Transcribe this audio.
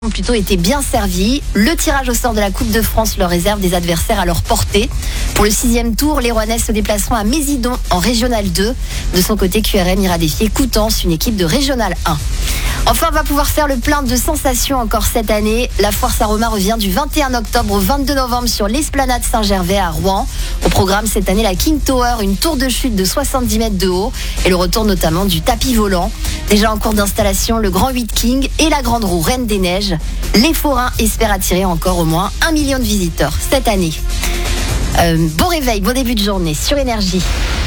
ont plutôt été bien servis. Le tirage au sort de la Coupe de France leur réserve des adversaires à leur portée. Pour le 6e tour, les Rouennais se déplaceront à Mézidon en Régional 2. De son côté, QRM ira défier Coutances, une équipe de Régional 1. Enfin, on va pouvoir faire le plein de sensations encore cette année. La foire Saint-Romain revient du 21 octobre au 22 novembre sur l'esplanade Saint-Gervais à Rouen. Au programme cette année, la King Tower, une tour de chute de 70 mètres de haut et le retour notamment du tapis volant. Déjà en cours d'installation, le Grand 8 King et la Grande Roue Reine des Neiges. Les forains espèrent attirer encore au moins 1 million de visiteurs cette année. Bon réveil, bon début de journée sur Énergie.